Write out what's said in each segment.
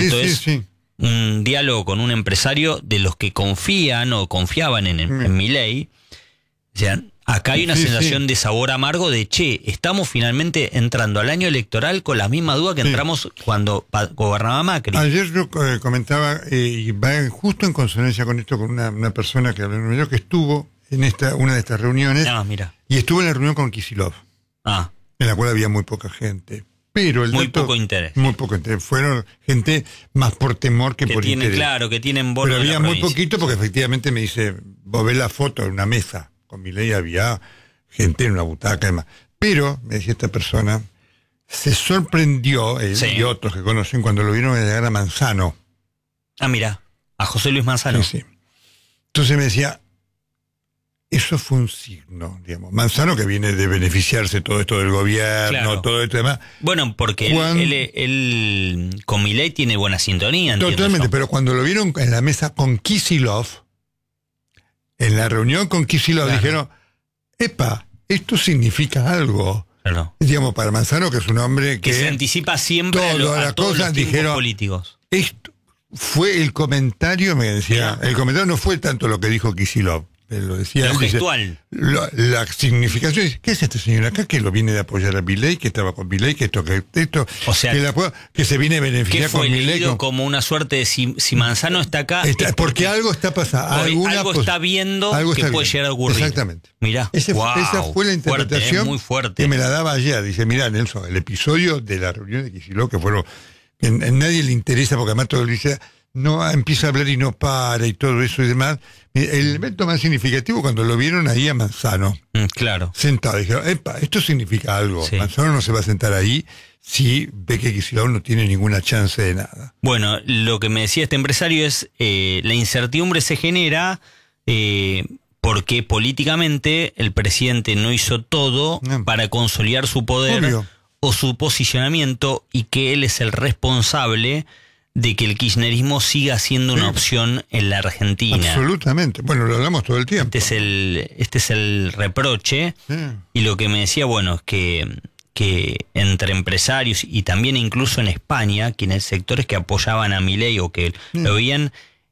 esto es un diálogo con un empresario de los que confían o confiaban en Milei. O sea, acá hay una sensación de sabor amargo de, estamos finalmente entrando al año electoral con la misma duda que entramos cuando gobernaba Macri. Ayer yo comentaba, y va justo en consonancia con esto, con una persona que habló que estuvo en una de estas reuniones, y estuvo en la reunión con Kicillof, en la cual había muy poca gente. Pero muy poco interés. Muy poco interés. Fueron gente más por temor que por interés. Claro, que tienen bono. Pero había muy poquito porque efectivamente me dice, vos ves la foto en una mesa. Con Milei había gente en una butaca y demás. Pero, me decía esta persona, se sorprendió, y otros que conocen, cuando lo vieron llegar a Manzano. Mira, a José Luis Manzano. Sí. Entonces me decía, eso fue un signo, digamos. Manzano, que viene de beneficiarse todo esto del gobierno, todo esto demás. Bueno, porque él con Milei tiene buena sintonía. Totalmente, pero cuando lo vieron en la mesa con Kicillof, en la reunión con Kicillof dijeron, esto significa algo. Claro. Digamos, para Manzano, que es un hombre que se anticipa siempre a todos los tiempos políticos. Esto fue el comentario, me decía, el comentario no fue tanto lo que dijo Kicillof, lo decía lo gestual. La significación es, ¿qué es este señor acá que lo viene de apoyar a Milei, que estaba con Milei, que o sea, que se viene a beneficiar con Milei? Como una suerte de si Manzano está acá, porque algo está pasando, algo está viendo que puede llegar a ocurrir. Exactamente. Mirá, esa fue la interpretación muy fuerte. Que me la daba ayer. Dice, mirá, Nelson, el episodio de la reunión de Kicillof, que fueron, que a nadie le interesa, porque además todo el dice, no empieza a hablar y no para y todo eso y demás. El evento más significativo cuando lo vieron ahí a Manzano. Claro. Sentado. Dijeron, esto significa algo. Manzano no se va a sentar ahí si ve que Kicillof no tiene ninguna chance de nada. Bueno, lo que me decía este empresario es, la incertidumbre se genera porque políticamente el presidente no hizo todo para consolidar su poder o su posicionamiento, y que él es el responsable de que el kirchnerismo siga siendo una opción en la Argentina. Absolutamente. Bueno, lo hablamos todo el tiempo. Este es el reproche. Y lo que me decía, bueno, es que entre empresarios y también incluso en España, quienes sectores que apoyaban a Milei o que lo veían,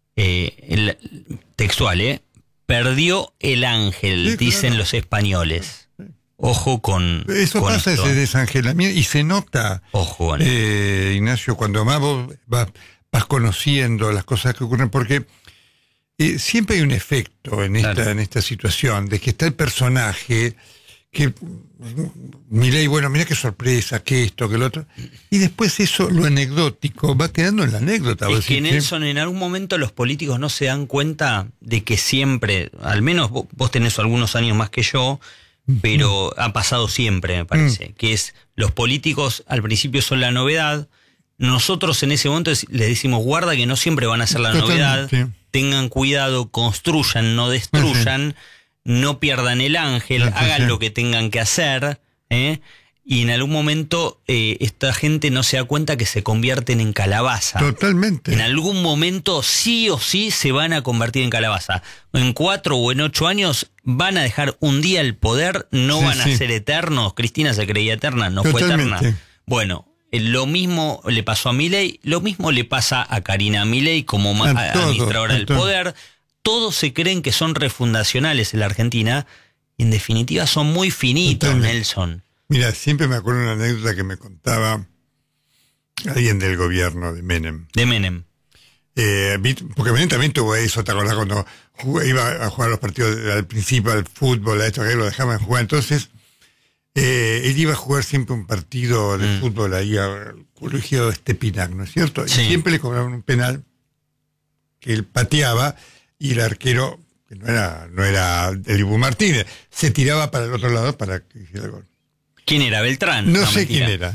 textual, perdió el ángel, dicen los españoles. Ojo con eso con pasa, esto. Ese desangelamiento, y se nota, ojo, Ignacio, cuando más vos vas conociendo las cosas que ocurren, porque siempre hay un efecto en esta situación, de que está el personaje que Milei, bueno, mira qué sorpresa, que esto, que lo otro, y después eso, lo anecdótico, va quedando en la anécdota. Es que, Nelson, en algún momento los políticos no se dan cuenta de que siempre, al menos vos tenés algunos años más que yo, pero ha pasado siempre, me parece, que es, los políticos al principio son la novedad, nosotros en ese momento les decimos, guarda que no siempre van a ser la novedad, tengan cuidado, construyan, no destruyan, no pierdan el ángel, hagan lo que tengan que hacer, y en algún momento esta gente no se da cuenta que se convierten en calabaza. Totalmente. En algún momento sí o sí se van a convertir en calabaza. En 4 o en 8 años van a dejar un día el poder, no van a ser eternos. Cristina se creía eterna, no fue eterna. Bueno, lo mismo le pasó a Milei, lo mismo le pasa a Karina Milei como administradora del poder. Todos se creen que son refundacionales en la Argentina, y en definitiva son muy finitos, Nelson. Mira, siempre me acuerdo una anécdota que me contaba alguien del gobierno de Menem. Porque Menem también tuvo eso, ¿te acordás? Cuando iba a jugar los partidos al principio, al fútbol, a esto que lo dejaban jugar. Entonces, él iba a jugar siempre un partido de fútbol ahí al colegio Estepinac, ¿no es cierto? Y siempre le cobraban un penal que él pateaba, y el arquero, que no era el Dibu Martínez, se tiraba para el otro lado para que hiciera el gol. ¿Quién era? Beltrán. No sé quién era.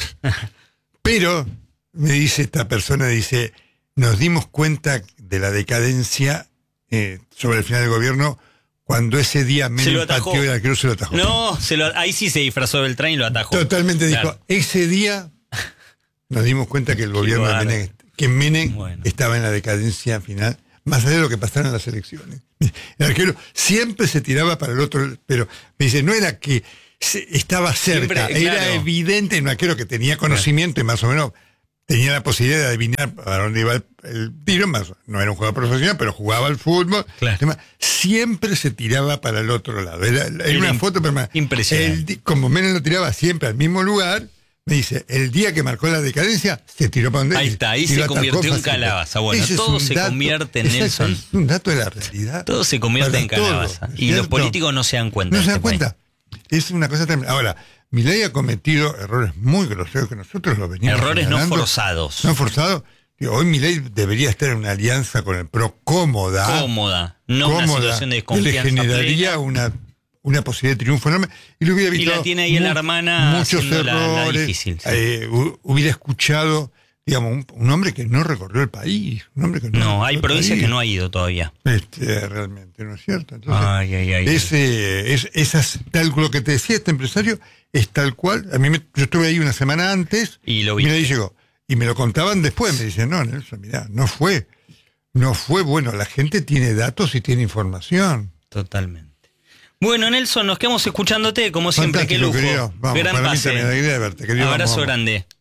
Pero, me dice esta persona, dice, nos dimos cuenta de la decadencia sobre el final del gobierno cuando ese día Menem pateó y el arquero se lo atajó. No, ahí sí se disfrazó Beltrán y lo atajó. Totalmente, dijo, ese día nos dimos cuenta que el gobierno de Menem, que Menem estaba en la decadencia final, más allá de lo que pasaron en las elecciones. El arquero siempre se tiraba para el otro, pero me dice, no era que estaba cerca, era evidente, no creo que tenía conocimiento y más o menos tenía la posibilidad de adivinar a dónde iba el tiro, más no era un jugador profesional, pero jugaba al fútbol. Claro. Siempre se tiraba para el otro lado. Era una foto permanente. Impresionante. Como Menem lo tiraba siempre al mismo lugar, me dice, el día que marcó la decadencia, se tiró para donde ahí está, ahí se convirtió en calabaza. Bueno, todo se convierte en Nelson. Es un dato de la realidad. Todo se convierte en calabaza. Y los políticos no se dan cuenta. No se dan cuenta. Es una cosa tremenda. Ahora, Milei ha cometido errores muy groseros que nosotros lo veníamos errores no forzados. No forzados. Hoy Milei debería estar en una alianza con el PRO cómoda. No una situación de desconfianza que le generaría una posibilidad de triunfo enorme. Y lo hubiera evitado. Y la tiene ahí la hermana muchos errores. La difícil. Sí. Hubiera escuchado, digamos, un hombre que no recorrió el país. Un hombre que no hay provincias que no ha ido todavía. Realmente, ¿no es cierto? Entonces, esas, tal lo que te decía este empresario, es tal cual. Yo estuve ahí una semana antes y lo vi. Milei llegó. Y me lo contaban después, me dicen, no, Nelson, mirá, no fue bueno, la gente tiene datos y tiene información. Totalmente. Bueno, Nelson, nos quedamos escuchándote, como siempre, qué lujo. Querido. Vamos, gran para pase. Mí también, alegría de verte, querido. Abrazo vamos. grande.